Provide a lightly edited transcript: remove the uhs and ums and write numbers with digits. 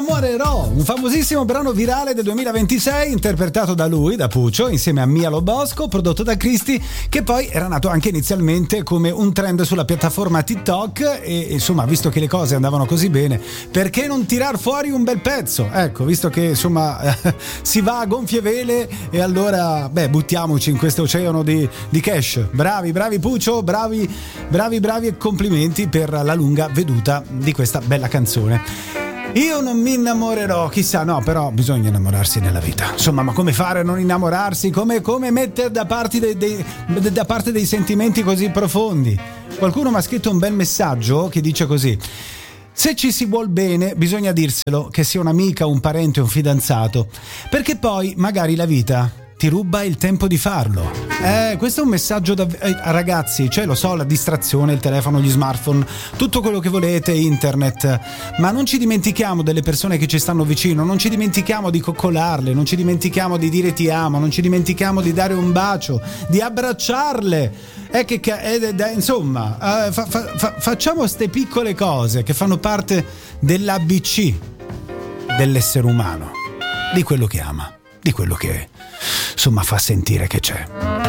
innamorerò, un famosissimo brano virale del 2026 interpretato da lui, da Puccio, insieme a Mia Lo Bosco, prodotto da Cristi, che poi era nato anche inizialmente come un trend sulla piattaforma TikTok e insomma, visto che le cose andavano così bene, perché non tirar fuori un bel pezzo? Ecco, visto che insomma si va a gonfie vele e allora buttiamoci in questo oceano di cash. Bravi Puccio, bravi e complimenti per la lunga veduta di questa bella canzone. Io non mi innamorerò, chissà, no, però bisogna innamorarsi nella vita. Insomma, ma come fare a non innamorarsi? Come mettere da parte dei sentimenti così profondi? Qualcuno mi ha scritto un bel messaggio che dice così: se ci si vuol bene bisogna dirselo, che sia un'amica, un parente, un fidanzato, perché poi magari la vita ti ruba il tempo di farlo. Questo è un messaggio ragazzi, cioè lo so, la distrazione, il telefono, gli smartphone, tutto quello che volete, internet, ma non ci dimentichiamo delle persone che ci stanno vicino, non ci dimentichiamo di coccolarle, non ci dimentichiamo di dire ti amo, non ci dimentichiamo di dare un bacio, di abbracciarle. Insomma, facciamo ste piccole cose che fanno parte dell'ABC dell'essere umano, di quello che ama, di quello che insomma fa sentire che c'è.